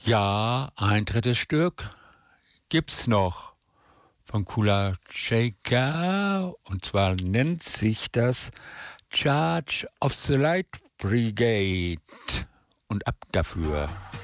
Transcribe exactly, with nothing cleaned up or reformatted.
Ja, ein drittes Stück gibt's noch von Kula Shaker, und zwar nennt sich das Charge of the Light Brigade. Und ab dafür.